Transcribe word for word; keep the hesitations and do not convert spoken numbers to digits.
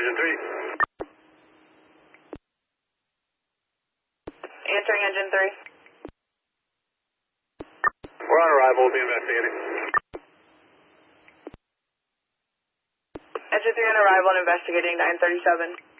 Engine three. Answering engine three. We're on arrival, we'll be investigating. Engine three on arrival and investigating nine thirty-seven.